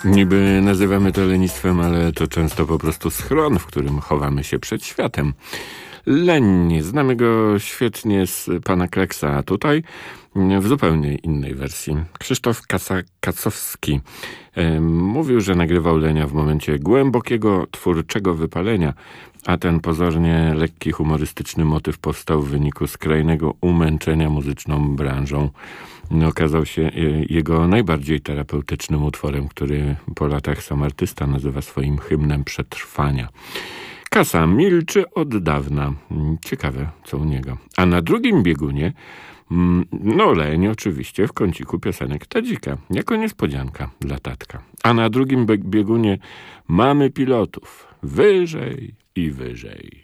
Niby nazywamy to lenistwem, ale to często po prostu schron, w którym chowamy się przed światem. Leń, znamy go świetnie z pana Kleksa, a tutaj w zupełnie innej wersji. Krzysztof Kacowski mówił, że nagrywał lenia w momencie głębokiego twórczego wypalenia, a ten pozornie lekki, humorystyczny motyw powstał w wyniku skrajnego umęczenia muzyczną branżą. Okazał się jego najbardziej terapeutycznym utworem, który po latach sam artysta nazywa swoim hymnem przetrwania. Kasa milczy od dawna. Ciekawe, co u niego. A na drugim biegunie leń oczywiście w kąciku piosenek Tadzika, jako niespodzianka dla tatka. A na drugim biegunie mamy pilotów. Wyżej i wyżej.